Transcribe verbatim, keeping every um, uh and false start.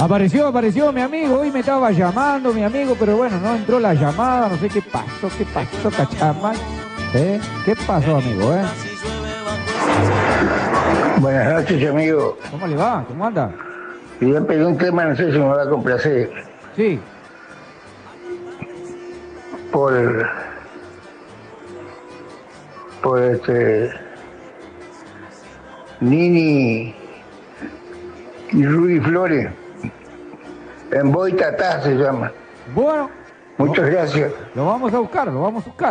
Apareció, apareció mi amigo, hoy me estaba llamando mi amigo, pero bueno, no entró la llamada, no sé qué pasó, qué pasó, cachama. ¿Eh? ¿Qué pasó, amigo, eh? Buenas noches, amigo. ¿Cómo le va? ¿Cómo anda? Y yo pedí un tema, no sé si me va a complacer. Sí. Por. Por este. Nini y Rudy Flores. En Boitatá se llama. Bueno. Muchas gracias. Lo vamos a buscar, lo vamos a buscar.